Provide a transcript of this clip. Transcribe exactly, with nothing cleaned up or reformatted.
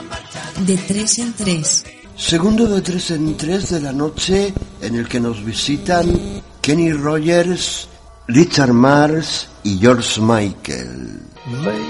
De tres en tres. Segundo de tres en tres de la noche, en el que nos visitan Kenny Rogers, Richard Marx y George Michael.